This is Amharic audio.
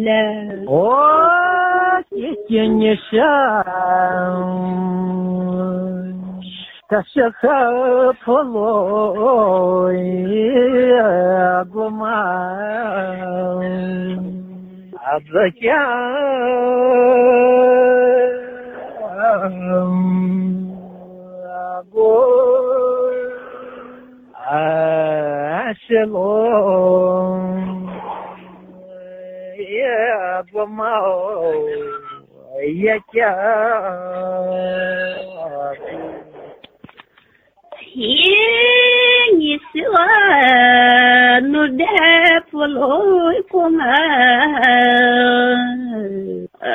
我谢你上，他是和普罗古玛阿兹江阿古阿什罗。也不毛也假， 你说努力不累不忙。